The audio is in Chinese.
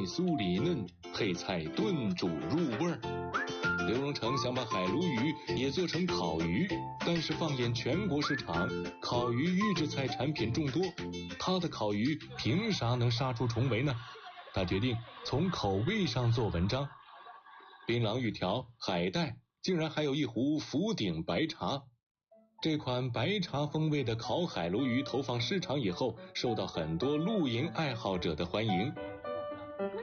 酥里嫩，配菜炖煮入味儿。刘荣成想把海鲈鱼也做成烤鱼，但是放眼全国市场，烤鱼预制菜产品众多，他的烤鱼凭啥能杀出重围呢？他决定从口味上做文章。槟榔鱼条、海带，竟然还有一壶福鼎白茶。这款白茶风味的烤海鲈鱼投放市场以后，受到很多露营爱好者的欢迎。